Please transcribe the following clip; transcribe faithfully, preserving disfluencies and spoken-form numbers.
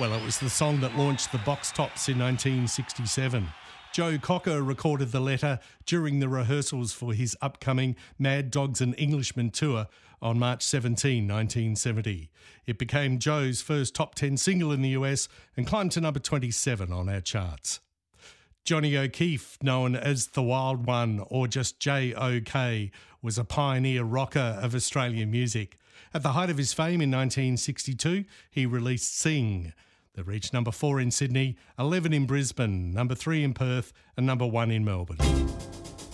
Well, it was the song that launched the Box Tops in nineteen sixty-seven. Joe Cocker recorded the letter during the rehearsals for his upcoming Mad Dogs and Englishmen tour on March seventeenth, nineteen seventy. It became Joe's first top ten single in the U S and climbed to number twenty-seven on our charts. Johnny O'Keefe, known as The Wild One or just J O K, was a pioneer rocker of Australian music. At the height of his fame in nineteen sixty-two, he released Sing, that reached number four in Sydney, eleven in Brisbane, number three in Perth and number one in Melbourne.